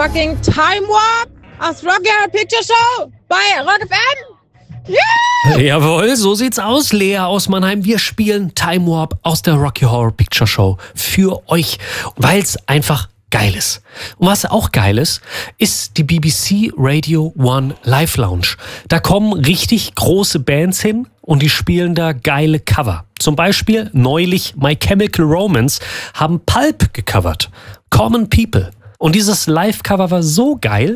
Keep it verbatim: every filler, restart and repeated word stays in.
fucking Time Warp aus Rocky Horror Picture Show bei Rock F M. Yeah! Jawohl, so sieht's aus. Lea aus Mannheim. Wir spielen Time Warp aus der Rocky Horror Picture Show für euch, weil es einfach geil ist. Und was auch geil ist, ist die B B C Radio One Live Lounge. Da kommen richtig große Bands hin und die spielen da geile Cover. Zum Beispiel neulich My Chemical Romance haben Pulp gecovert. Common People. Und dieses Live-Cover war so geil,